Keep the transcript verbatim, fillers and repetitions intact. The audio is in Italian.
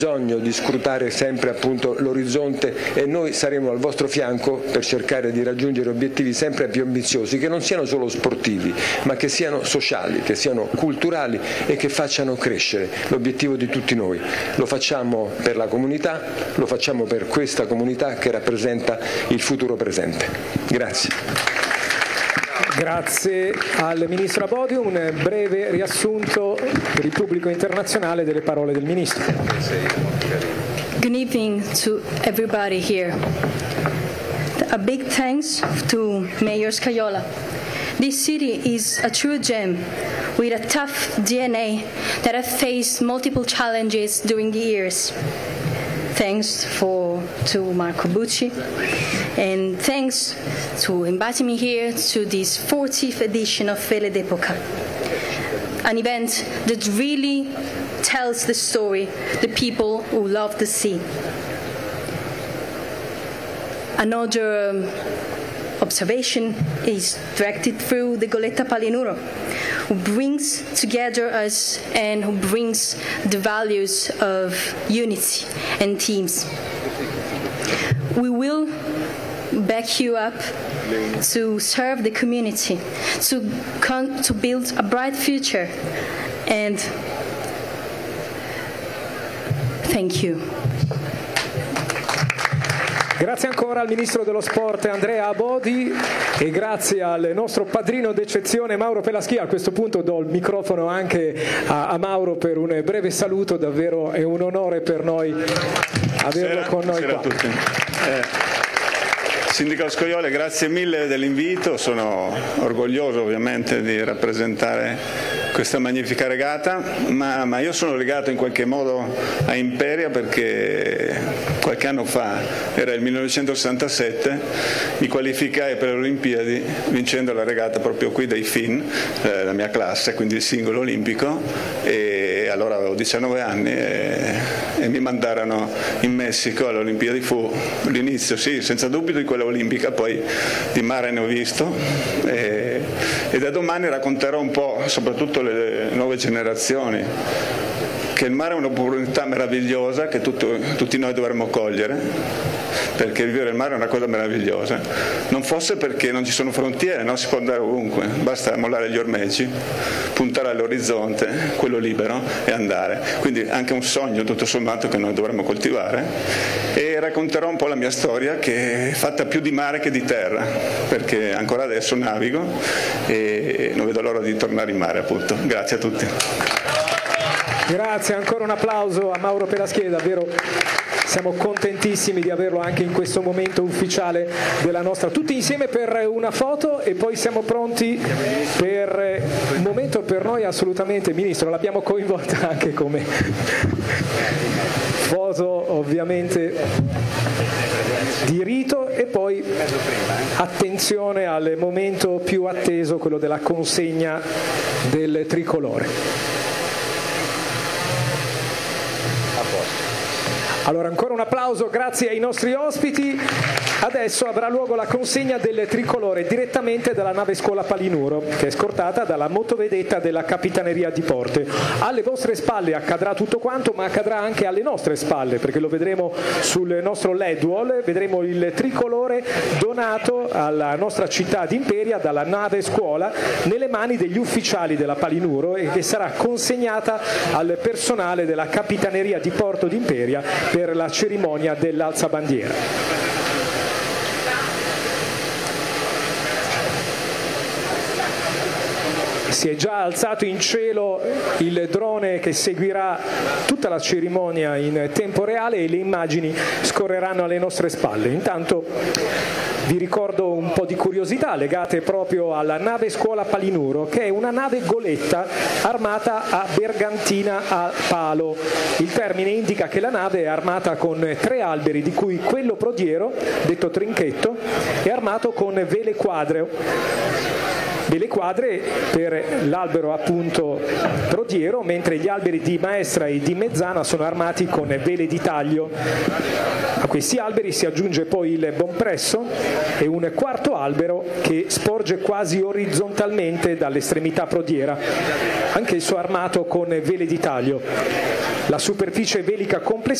bisogno di scrutare sempre appunto l'orizzonte e noi saremo al vostro fianco per cercare di raggiungere obiettivi sempre più ambiziosi, che non siano solo sportivi ma che siano sociali, che siano culturali e che facciano crescere l'obiettivo di tutti noi. Lo facciamo per la comunità, lo facciamo per questa comunità che rappresenta il futuro presente. Grazie. Grazie al Ministro Abodi. Un breve riassunto per il pubblico internazionale delle parole del Ministro. Good evening to everybody here. A big thanks to Mayor Scajola. This city is a true gem with a tough D N A that has faced multiple challenges during the years. Thanks for to Marco Bucci, and thanks to inviting me here to this fortieth edition of Fele d'Epoca, an event that really tells the story, the people who love the sea. Another um, observation is directed through the Goletta Palinuro, who brings together us and who brings the values of unity and teams. We will back you up to serve the community, to con- to build a bright future, and thank you. Grazie ancora al Ministro dello Sport Andrea Abodi e grazie al nostro padrino d'eccezione Mauro Pelaschia. A questo punto do il microfono anche a, a Mauro per un breve saluto, davvero è un onore per noi averlo Buonasera, con noi buonasera qua. a tutti. Eh. Sindaco Scoiole, grazie mille dell'invito, sono orgoglioso ovviamente di rappresentare questa magnifica regata, ma, ma io sono legato in qualche modo a Imperia perché qualche anno fa, era il millenovecentosessantasette, mi qualificai per le Olimpiadi vincendo la regata proprio qui dai Fin, eh, la mia classe, quindi il singolo olimpico, e allora avevo diciannove anni e, e mi mandarono in Messico alle Olimpiadi. Fu l'inizio, sì, senza dubbio di quella olimpica, poi di mare ne ho visto e, e da domani racconterò un po', soprattutto le nuove generazioni, che il mare è un'opportunità meravigliosa che tutto, tutti noi dovremmo cogliere, perché vivere il mare è una cosa meravigliosa. Non fosse perché non ci sono frontiere, no? Si può andare ovunque, basta mollare gli ormeggi, puntare all'orizzonte, quello libero, e andare. Quindi anche un sogno tutto sommato che noi dovremmo coltivare, e racconterò un po' la mia storia, che è fatta più di mare che di terra, perché ancora adesso navigo e non vedo l'ora di tornare in mare, appunto. Grazie a tutti. Grazie, ancora un applauso a Mauro Pelaschia, davvero siamo contentissimi di averlo anche in questo momento ufficiale della nostra. Tutti insieme per una foto e poi siamo pronti per un momento per noi assolutamente, Ministro, l'abbiamo coinvolta anche come foto ovviamente di rito, e poi attenzione al momento più atteso, quello della consegna del tricolore. Allora ancora un applauso, grazie ai nostri ospiti. Adesso avrà luogo la consegna del tricolore direttamente dalla nave scuola Palinuro, che è scortata dalla motovedetta della Capitaneria di Porte. Alle vostre spalle accadrà tutto quanto, ma accadrà anche alle nostre spalle, perché lo vedremo sul nostro L E D wall, vedremo il tricolore donato alla nostra città di Imperia dalla nave scuola nelle mani degli ufficiali della Palinuro, e che sarà consegnata al personale della Capitaneria di Porto di Imperia per la cerimonia dell'alzabandiera. Si è già alzato in cielo il drone che seguirà tutta la cerimonia in tempo reale e le immagini scorreranno alle nostre spalle. Intanto vi ricordo un po' di curiosità legate proprio alla nave scuola Palinuro, che è una nave goletta armata a bergantina a palo. Il termine indica che la nave è armata con tre alberi, di cui quello prodiero, detto trinchetto, è armato con vele quadre. Vele quadre per l'albero appunto prodiero, mentre gli alberi di maestra e di mezzana sono armati con vele di taglio. A questi alberi si aggiunge poi il bompresso e un quarto albero che sporge quasi orizzontalmente dall'estremità prodiera, anch'esso armato con vele di taglio. La superficie velica complessiva